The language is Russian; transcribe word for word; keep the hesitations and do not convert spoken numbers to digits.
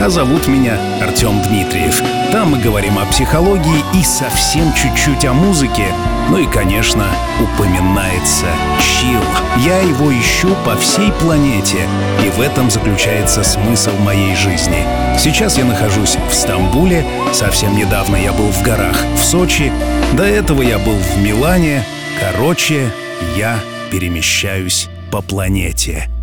а зовут меня Артем Дмитриев. Там мы говорим о психологии и совсем чуть-чуть о музыке. Ну и, конечно, упоминается чилл. Я его ищу по всей планете, и в этом заключается смысл моей жизни. Сейчас я нахожусь в Стамбуле, совсем недавно я был в горах в Сочи, до этого я был в Милане. Короче, я перемещаюсь по планете.